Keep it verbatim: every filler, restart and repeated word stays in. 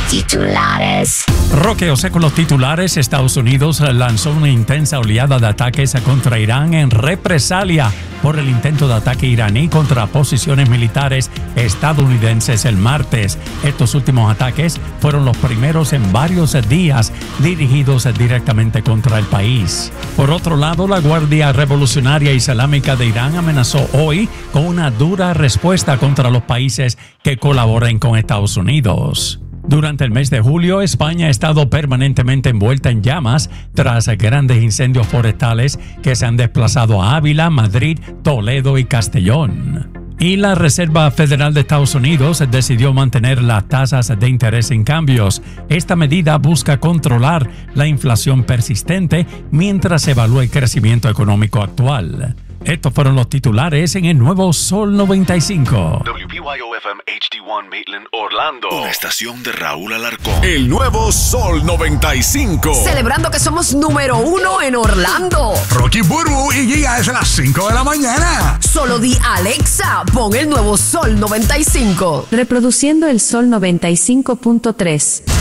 Titulares. Roque José con los titulares. Estados Unidos lanzó una intensa oleada de ataques contra Irán en represalia por el intento de ataque iraní contra posiciones militares estadounidenses el martes. Estos últimos ataques fueron los primeros en varios días dirigidos directamente contra el país. Por otro lado, la Guardia Revolucionaria Islámica de Irán amenazó hoy con una dura respuesta contra los países que colaboren con Estados Unidos. Durante el mes de julio, España ha estado permanentemente envuelta en llamas tras grandes incendios forestales que se han desplazado a Ávila, Madrid, Toledo y Castellón. Y la Reserva Federal de Estados Unidos decidió mantener las tasas de interés sin cambios. Esta medida busca controlar la inflación persistente mientras se evalúa el crecimiento económico actual. Estos fueron los titulares en el nuevo Sol noventa y cinco. W P Y O F M H D uno Maitland, Orlando. Una estación de Raúl Alarcón. El nuevo Sol noventa y cinco. Celebrando que somos número uno en Orlando. Rocky Burbu y Giga es a las cinco de la mañana. Solo di Alexa, pon el nuevo Sol noventa y cinco. Reproduciendo el Sol noventa y cinco punto tres.